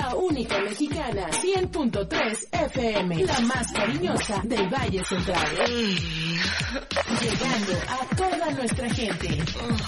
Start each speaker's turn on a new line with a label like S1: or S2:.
S1: la única mexicana, 100.3 FM, la más cariñosa del Valle Central. Llegando a toda nuestra gente.